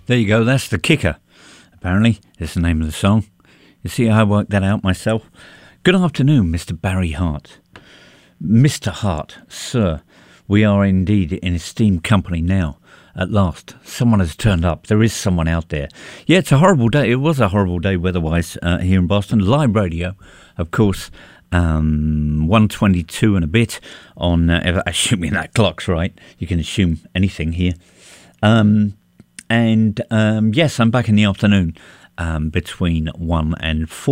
There you go, that's the kicker. Apparently, is the name of the song. You see how I worked that out myself? Good afternoon, Mr. Barry Hart. Mr. Hart, sir, we are indeed in esteemed company now. At last, someone has turned up. There is someone out there. Yeah, it's a horrible day. It was a horrible day weather-wise here in Boston. Live radio, of course, 1:22 and a bit on, assuming that clock's right. You can assume anything here. Yes, I'm back in the afternoon between 1 and 4.